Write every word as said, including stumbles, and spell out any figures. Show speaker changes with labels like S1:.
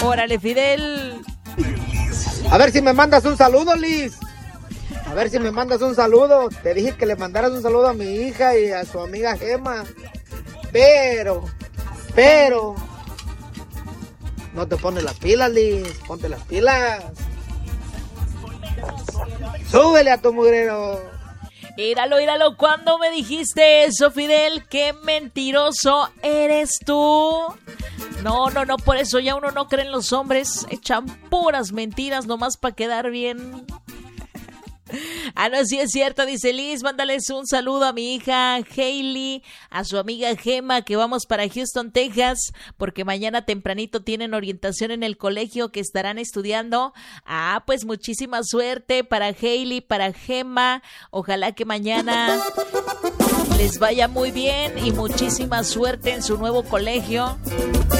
S1: Órale, Fidel.
S2: A ver si me mandas un saludo, Liz. A ver si me mandas un saludo. Te dije que le mandaras un saludo a mi hija y a su amiga Gema. Pero, pero... no te pones las pilas, Liz. Ponte las pilas. Súbele a tu mugrero.
S1: Míralo, míralo, ¿cuándo me dijiste eso, Fidel? ¡Qué mentiroso eres tú! No, no, no, por eso ya uno no cree en los hombres. Echan puras mentiras nomás para quedar bien. Ah, no, sí es cierto, dice Liz, mándales un saludo a mi hija Hailey, a su amiga Gema, que vamos para Houston, Texas, porque mañana tempranito tienen orientación en el colegio que estarán estudiando. Ah, pues muchísima suerte para Hailey, para Gema, ojalá que mañana les vaya muy bien y muchísima suerte en su nuevo colegio.